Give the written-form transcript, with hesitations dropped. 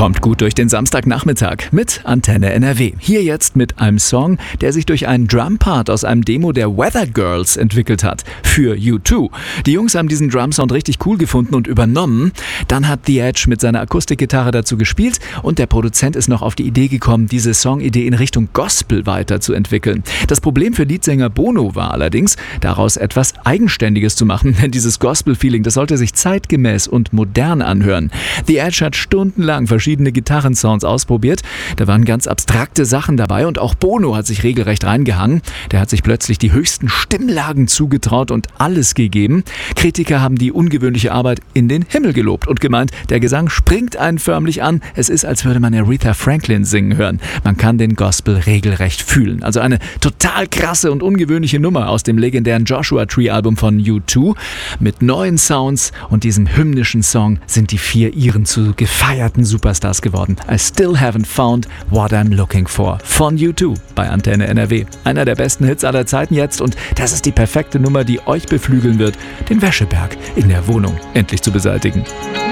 Kommt gut durch den Samstagnachmittag mit Antenne NRW. Hier jetzt mit einem Song, der sich durch einen Drumpart aus einem Demo der Weather Girls entwickelt hat. Für U2. Die Jungs haben diesen Drumsound richtig cool gefunden und übernommen. Dann hat The Edge mit seiner Akustikgitarre dazu gespielt und der Produzent ist noch auf die Idee gekommen, diese Songidee in Richtung Gospel weiterzuentwickeln. Das Problem für Leadsänger Bono war allerdings, daraus etwas Eigenständiges zu machen, denn dieses Gospel-Feeling, das sollte sich zeitgemäß und modern anhören. The Edge hat stundenlang verschiedene Gitarrensounds ausprobiert. Da waren ganz abstrakte Sachen dabei und auch Bono hat sich regelrecht reingehangen. Der hat sich plötzlich die höchsten Stimmlagen zugetraut und alles gegeben. Kritiker haben die ungewöhnliche Arbeit in den Himmel gelobt und gemeint, der Gesang springt einen förmlich an. Es ist, als würde man Aretha Franklin singen hören. Man kann den Gospel regelrecht fühlen. Also eine total krasse und ungewöhnliche Nummer aus dem legendären Joshua Tree Album von U2. Mit neuen Sounds und diesem hymnischen Song sind die 4 Iren zu gefeierten Superstars geworden. I still haven't found what I'm looking for. Von U2 bei Antenne NRW. Einer der besten Hits aller Zeiten jetzt und das ist die perfekte Nummer, die euch beflügeln wird, den Wäscheberg in der Wohnung endlich zu beseitigen.